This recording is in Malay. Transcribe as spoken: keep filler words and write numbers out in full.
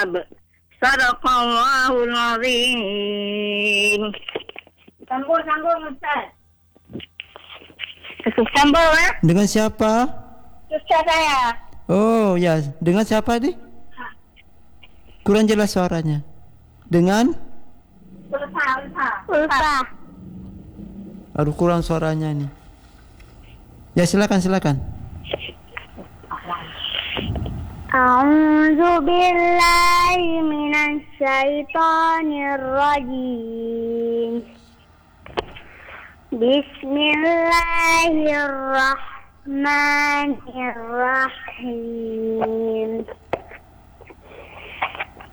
hisab. Sadaqallahul azim. Sambung, sambung Ustaz. Sambung eh? Dengan siapa? Ustaz saya. Oh ya, dengan siapa ni? Kurang jelas suaranya. Dengan? Ulfa, Ulfa. Ulfa. Aduh, kurang suaranya ni. Ya, silakan, silakan. A'udzu billahi minasy syaithanir rajim. Bismillahirrahmanirrahim.